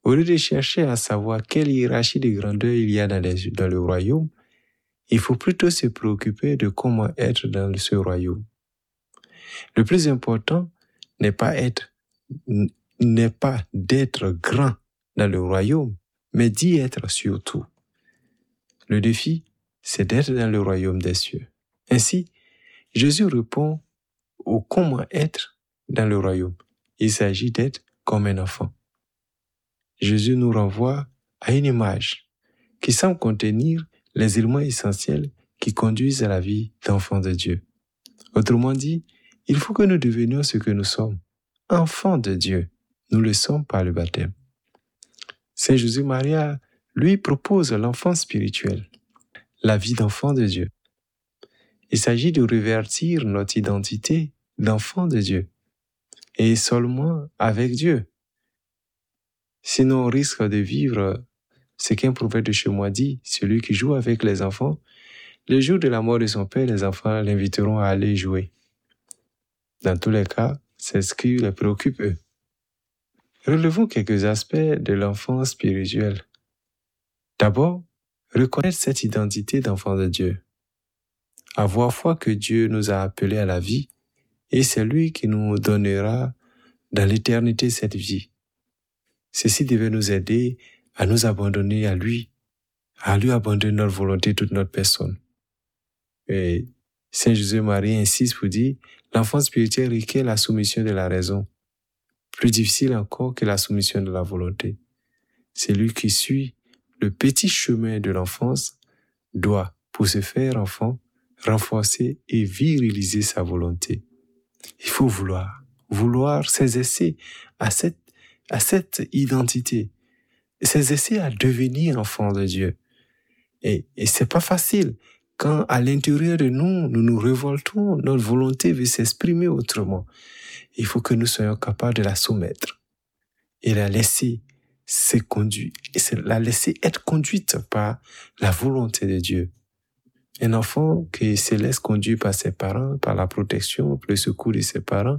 Au lieu de chercher à savoir quelle hiérarchie de grandeur il y a dans le royaume, il faut plutôt se préoccuper de comment être dans ce royaume. Le plus important n'est pas d'être grand dans le royaume, mais d'y être surtout. Le défi, c'est d'être dans le royaume des cieux. Ainsi, Jésus répond au comment être dans le royaume. Il s'agit d'être comme un enfant. Jésus nous renvoie à une image qui semble contenir les éléments essentiels qui conduisent à la vie d'enfant de Dieu. Autrement dit, il faut que nous devenions ce que nous sommes, enfants de Dieu. Nous le sommes par le baptême. Saint Jésus-Maria, lui, propose l'enfant spirituel, la vie d'enfant de Dieu. Il s'agit de revertir notre identité d'enfant de Dieu, et seulement avec Dieu. Sinon, on risque de vivre ce qu'un prophète de chez moi dit, celui qui joue avec les enfants, le jour de la mort de son père, les enfants l'inviteront à aller jouer. Dans tous les cas, c'est ce qui les préoccupe eux. Relevons quelques aspects de l'enfant spirituel. D'abord, reconnaître cette identité d'enfant de Dieu. Avoir foi que Dieu nous a appelés à la vie et c'est lui qui nous donnera dans l'éternité cette vie. Ceci devait nous aider à nous abandonner à lui abandonner notre volonté, toute notre personne. Et Saint Jésus-Marie insiste pour dire, l'enfant spirituel requiert la soumission de la raison, plus difficile encore que la soumission de la volonté. Celui qui suit le petit chemin de l'enfance doit, pour se faire enfant, renforcer et viriliser sa volonté. Il faut vouloir s'exercer à cette identité, s'exercer à devenir enfant de Dieu. Et c'est pas facile. Quand à l'intérieur de nous nous révoltons, notre volonté veut s'exprimer autrement. Il faut que nous soyons capables de la soumettre et la laisser être conduite par la volonté de Dieu. Un enfant qui se laisse conduire par ses parents, par la protection, par le secours de ses parents,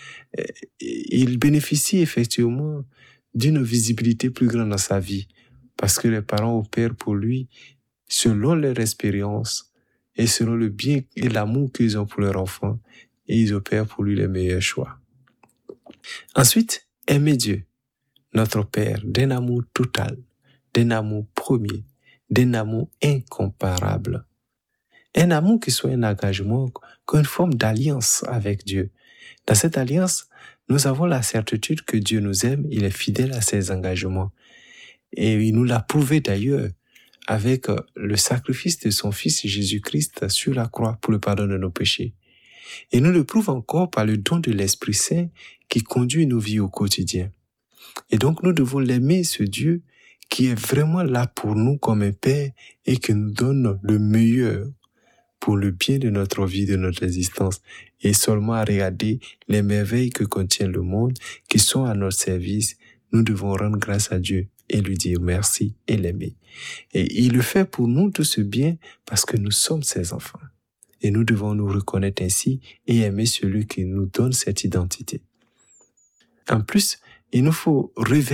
il bénéficie effectivement d'une visibilité plus grande dans sa vie parce que les parents opèrent pour lui selon leur expérience et selon le bien et l'amour qu'ils ont pour leur enfant et ils opèrent pour lui les meilleurs choix. Ensuite, aimer Dieu, notre Père, d'un amour total, d'un amour premier, d'un amour incomparable. Un amour qui soit un engagement, qu'une forme d'alliance avec Dieu. Dans cette alliance, nous avons la certitude que Dieu nous aime, il est fidèle à ses engagements. Et il nous l'a prouvé d'ailleurs avec le sacrifice de son Fils Jésus-Christ sur la croix pour le pardon de nos péchés. Et nous le prouve encore par le don de l'Esprit Saint qui conduit nos vies au quotidien. Et donc nous devons l'aimer, ce Dieu qui est vraiment là pour nous comme un Père et qui nous donne le meilleur pour le bien de notre vie, de notre existence, et seulement à regarder les merveilles que contient le monde, qui sont à notre service, nous devons rendre grâce à Dieu et lui dire merci et l'aimer. Et il le fait pour nous tout ce bien parce que nous sommes ses enfants. Et nous devons nous reconnaître ainsi et aimer celui qui nous donne cette identité. En plus, il nous faut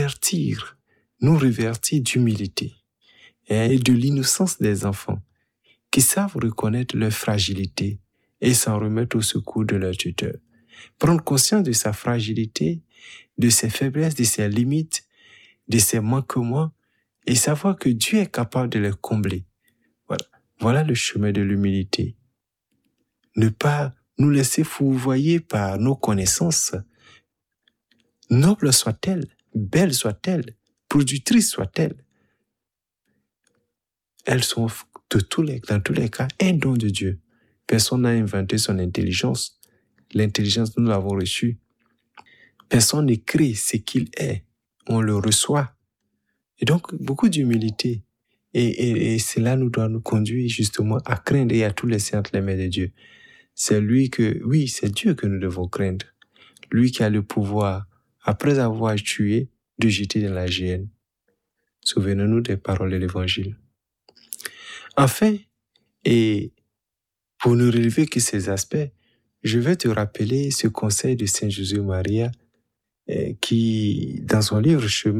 nous revertir d'humilité et de l'innocence des enfants qui savent reconnaître leur fragilité et s'en remettre au secours de leur tuteur. Prendre conscience de sa fragilité, de ses faiblesses, de ses limites, de ses manquements et savoir que Dieu est capable de les combler. Voilà le chemin de l'humilité. Ne pas nous laisser fourvoyer par nos connaissances. Nobles soient-elles, belles soient-elles, productrices soient-elles. Elles sont dans tous les cas un don de Dieu. Personne n'a inventé son intelligence. L'intelligence, nous l'avons reçue. Personne ne crée ce qu'il est. On le reçoit. Et donc, beaucoup d'humilité. Et cela nous doit nous conduire justement à craindre et à tous laisser entre les mains de Dieu. C'est Dieu que nous devons craindre. Lui qui a le pouvoir, après avoir tué, de jeter dans la géhenne. Souvenons-nous des paroles de l'Évangile. Enfin, et pour ne relever que ces aspects, je vais te rappeler ce conseil de Saint Jésus-Maria qui, dans son livre Chemin,